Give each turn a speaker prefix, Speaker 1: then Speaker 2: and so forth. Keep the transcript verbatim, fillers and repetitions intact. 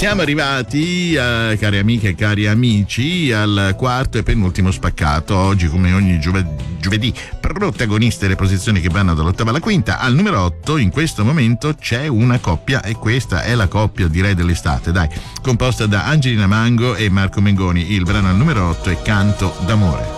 Speaker 1: Siamo arrivati, eh, cari amiche e cari amici, al quarto e penultimo spaccato. Oggi, come ogni giove- giovedì, protagoniste le posizioni che vanno dall'ottava alla quinta. Al numero otto, in questo momento, c'è una coppia, e questa è la coppia, direi, dell'estate, dai, composta da Angelina Mango e Marco Mengoni. Il brano al numero otto è Canto d'amore.